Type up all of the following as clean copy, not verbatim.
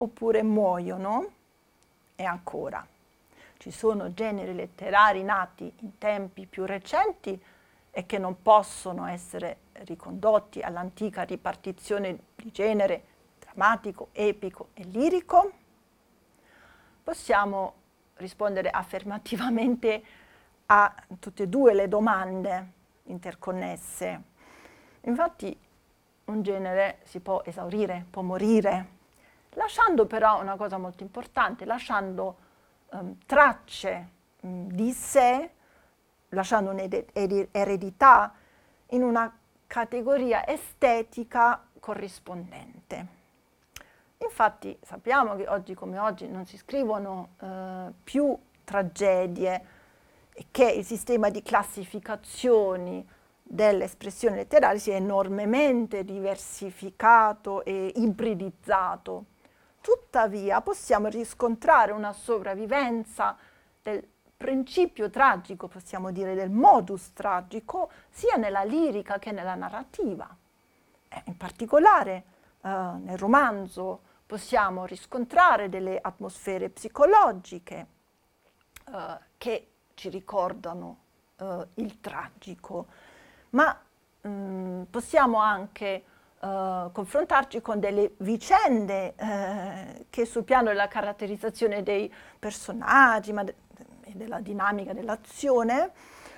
oppure muoiono. E ancora, ci sono generi letterari nati in tempi più recenti e che non possono essere ricondotti all'antica ripartizione di genere drammatico, epico e lirico? Possiamo rispondere affermativamente a tutte e due le domande interconnesse. Infatti un genere si può esaurire, può morire, lasciando però una cosa molto importante, lasciando tracce di sé, lasciando un'eredità in una categoria estetica corrispondente. Infatti sappiamo che oggi come oggi non si scrivono più tragedie e che il sistema di classificazioni delle espressioni letterarie si è enormemente diversificato e ibridizzato. Tuttavia possiamo riscontrare una sopravvivenza del principio tragico, possiamo dire del modus tragico, sia nella lirica che nella narrativa. In particolare nel romanzo possiamo riscontrare delle atmosfere psicologiche che ci ricordano il tragico, ma possiamo anche confrontarci con delle vicende che sul piano della caratterizzazione dei personaggi e della dinamica dell'azione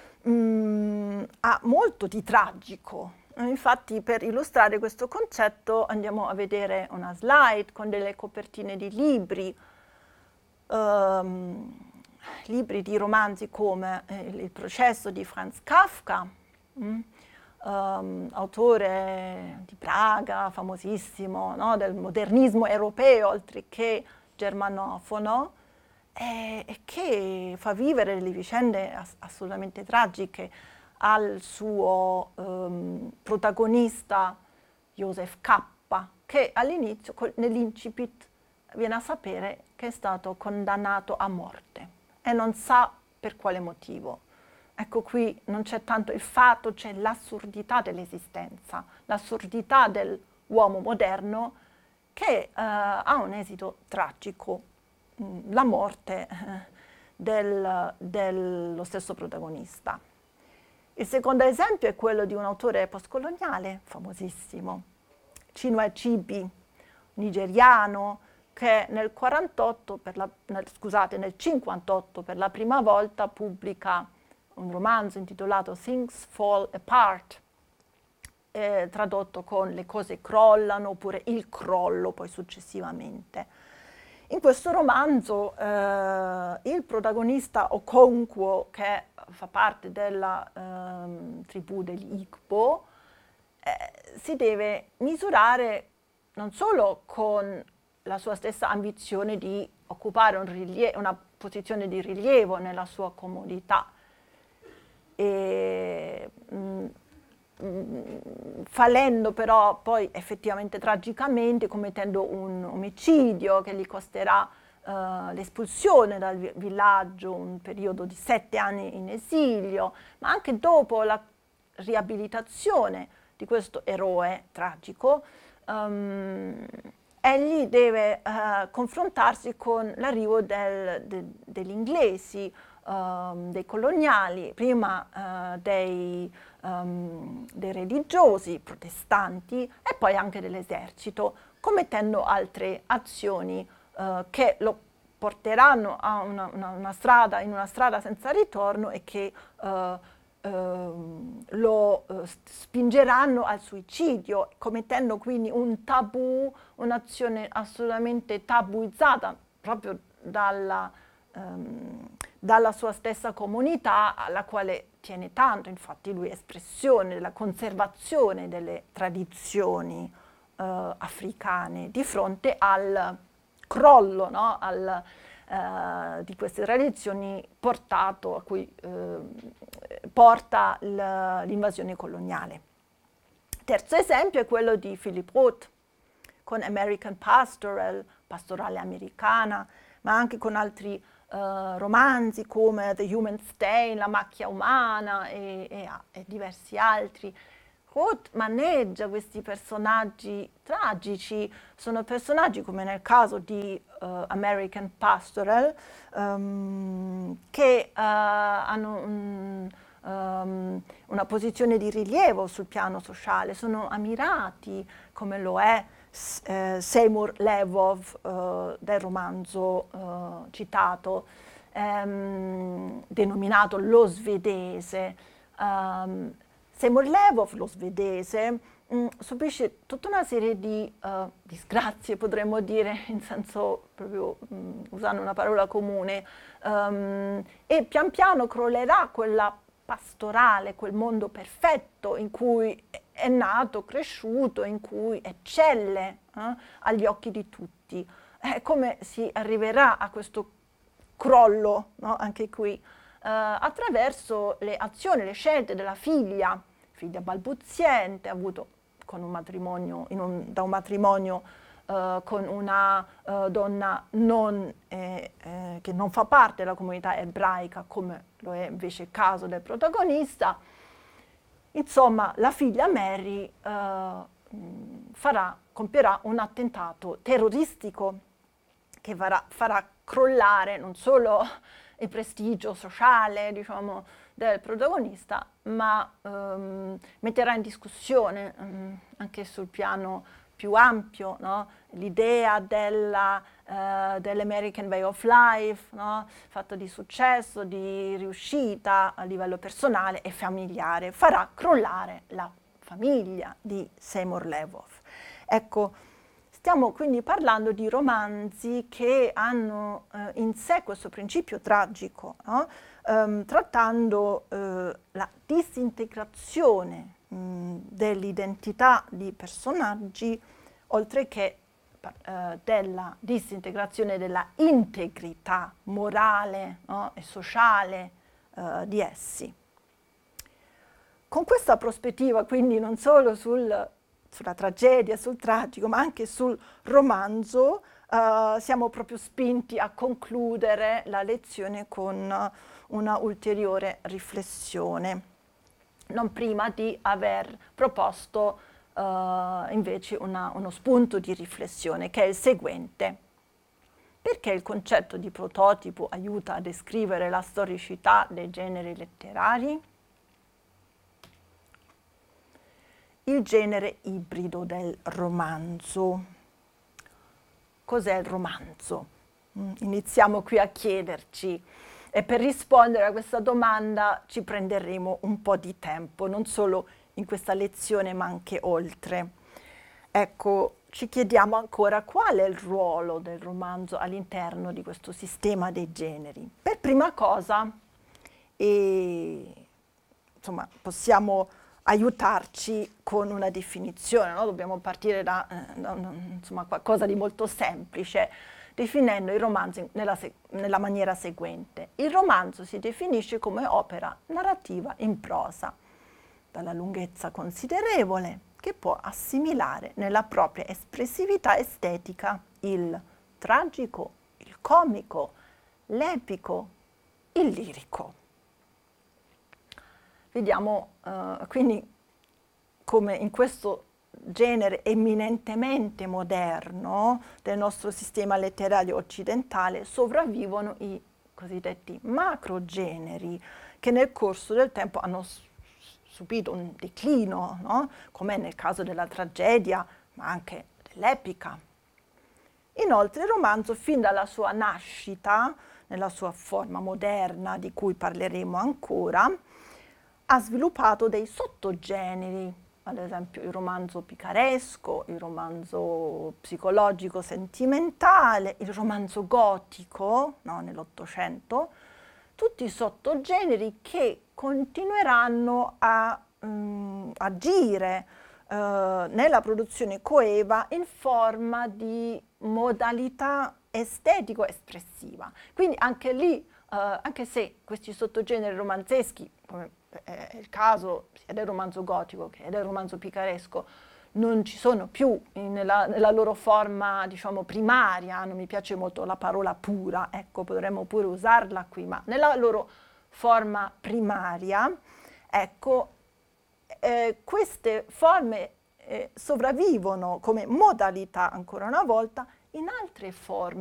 ha molto di tragico. Infatti per illustrare questo concetto andiamo a vedere una slide con delle copertine di libri, libri di romanzi come Il processo di Franz Kafka, autore di Praga, famosissimo, no? Del modernismo europeo oltre che germanofono, e che fa vivere delle vicende assolutamente tragiche al suo protagonista Joseph K., che all'inizio, nell'incipit, viene a sapere che è stato condannato a morte e non sa per quale motivo. Ecco, qui non c'è tanto il fatto, c'è l'assurdità dell'esistenza, l'assurdità dell'uomo moderno che ha un esito tragico, la morte dello stesso protagonista. Il secondo esempio è quello di un autore postcoloniale famosissimo, Chinua Achebe, nigeriano, che nel 58 nel 58 per la prima volta pubblica un romanzo intitolato Things Fall Apart, tradotto con Le cose crollano oppure Il crollo poi successivamente. In questo romanzo il protagonista Okonkwo, che fa parte della tribù degli Igbo, si deve misurare non solo con la sua stessa ambizione di occupare una posizione di rilievo nella sua comunità, fallendo però poi effettivamente tragicamente, commettendo un omicidio che gli costerà l'espulsione dal villaggio, un periodo di 7 anni in esilio, ma anche dopo la riabilitazione di questo eroe tragico, egli deve confrontarsi con l'arrivo degli inglesi, dei coloniali, prima dei religiosi protestanti e poi anche dell'esercito, commettendo altre azioni che lo porteranno a in una strada senza ritorno e che lo spingeranno al suicidio, commettendo quindi un tabù, un'azione assolutamente tabuizzata proprio dalla sua stessa comunità, alla quale tiene tanto. Infatti lui è espressione della conservazione delle tradizioni africane di fronte al crollo, no? Di queste tradizioni a cui porta l'invasione coloniale. Terzo esempio è quello di Philip Roth con American Pastoral, pastorale americana, ma anche con altri romanzi come The Human Stain, La macchia umana e diversi altri. Roth maneggia questi personaggi tragici, sono personaggi come nel caso di American Pastoral, che hanno una posizione di rilievo sul piano sociale, sono ammirati come lo è Seymour Levov del romanzo citato, denominato Lo svedese. Seymour Levov, lo svedese, subisce tutta una serie di disgrazie, potremmo dire, in senso proprio usando una parola comune, e pian piano crollerà quella pastorale, quel mondo perfetto in cui è nato, cresciuto, in cui eccelle agli occhi di tutti. Come si arriverà a questo crollo, no? Anche qui, attraverso le azioni, le scelte della figlia balbuziente, avuto con un matrimonio, da un matrimonio con una donna che non fa parte della comunità ebraica, come lo è invece il caso del protagonista. Insomma, la figlia Mary compierà un attentato terroristico che farà crollare non solo il prestigio sociale, diciamo, del protagonista, ma metterà in discussione anche sul piano più ampio, no? L'idea dell'American Way of Life, no? Fatto di successo, di riuscita a livello personale e familiare, farà crollare la famiglia di Seymour Levov. Ecco, stiamo quindi parlando di romanzi che hanno in sé questo principio tragico, no? Trattando la disintegrazione dell'identità di personaggi, oltre che della disintegrazione della integrità morale, no? E sociale di essi. Con questa prospettiva, quindi, non solo sulla tragedia, sul tragico, ma anche sul romanzo, siamo proprio spinti a concludere la lezione con una ulteriore riflessione, non prima di aver proposto invece uno spunto di riflessione, che è il seguente. Perché il concetto di prototipo aiuta a descrivere la storicità dei generi letterari? Il genere ibrido del romanzo. Cos'è il romanzo? Iniziamo qui a chiederci, e per rispondere a questa domanda ci prenderemo un po' di tempo, non solo in questa lezione ma anche oltre. Ecco, ci chiediamo ancora qual è il ruolo del romanzo all'interno di questo sistema dei generi. Per prima cosa, insomma, possiamo aiutarci con una definizione, no? Dobbiamo partire da insomma, qualcosa di molto semplice, definendo il romanzo nella maniera seguente. Il romanzo si definisce come opera narrativa in prosa, dalla lunghezza considerevole, che può assimilare nella propria espressività estetica il tragico, il comico, l'epico, il lirico. Vediamo quindi come in questo genere eminentemente moderno del nostro sistema letterario occidentale sopravvivono i cosiddetti macrogeneri che nel corso del tempo hanno subito un declino, no? Come nel caso della tragedia, ma anche dell'epica. Inoltre il romanzo, fin dalla sua nascita, nella sua forma moderna, di cui parleremo ancora, ha sviluppato dei sottogeneri, ad esempio il romanzo picaresco, il romanzo psicologico sentimentale, il romanzo gotico, no, nell'Ottocento, tutti sottogeneri che continueranno a agire nella produzione coeva in forma di modalità estetico-espressiva. Quindi anche lì, anche se questi sottogeneri romanzeschi, come è il caso sia del romanzo gotico che del romanzo picaresco, non ci sono più nella loro forma, diciamo, primaria, non mi piace molto la parola pura, ecco, potremmo pure usarla qui, ma nella loro forma primaria, ecco, queste forme sopravvivono come modalità, ancora una volta, in altre forme